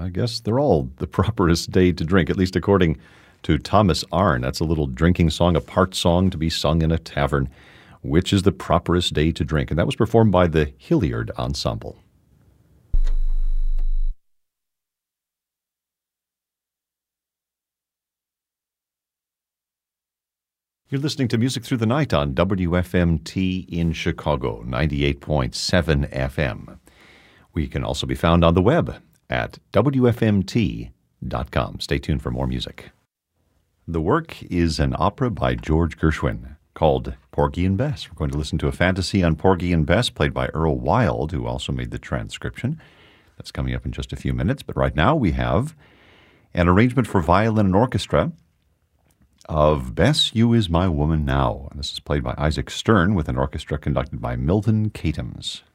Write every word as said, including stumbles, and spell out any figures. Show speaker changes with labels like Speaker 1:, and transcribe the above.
Speaker 1: I guess they're all the properest day to drink, at least according to Thomas Arne. That's a little drinking song, a part song to be sung in a tavern. Which is the properest day to drink? And that was performed by the Hilliard Ensemble. You're listening to Music Through the Night on W F M T in Chicago, ninety-eight point seven F M. We can also be found on the web at W F M T dot com. Stay tuned for more music. The work is an opera by George Gershwin called Porgy and Bess. We're going to listen to a fantasy on Porgy and Bess played by Earl Wild, who also made the transcription. That's coming up in just a few minutes. But right now we have an arrangement for violin and orchestra of Bess, You Is My Woman Now. And this is played by Isaac Stern with an orchestra conducted by Milton Katims.